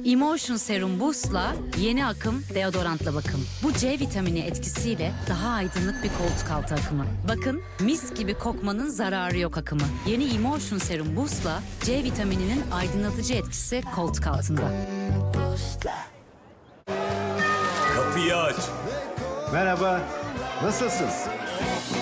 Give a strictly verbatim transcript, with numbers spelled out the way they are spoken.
Emotion Serum Boost'la yeni akım deodorantla bakım. Bu C vitamini etkisiyle daha aydınlık bir koltuk altı akımı. Bakın, mis gibi kokmanın zararı yok akımı. Yeni Emotion Serum Boost'la C vitamininin aydınlatıcı etkisi koltuk altında. Kapıyı aç. Merhaba, nasılsın?